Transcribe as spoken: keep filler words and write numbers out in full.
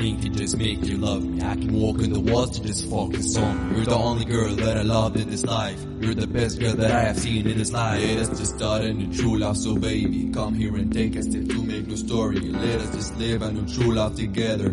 think to just make you love me. I can walk in the walls to this fucking song. You're the only girl that I loved in this life. You're the best girl that I have seen in this life. Yeah, that's the start and the true love, so baby, come here and take a step to make no story. Let us just live a new true love together.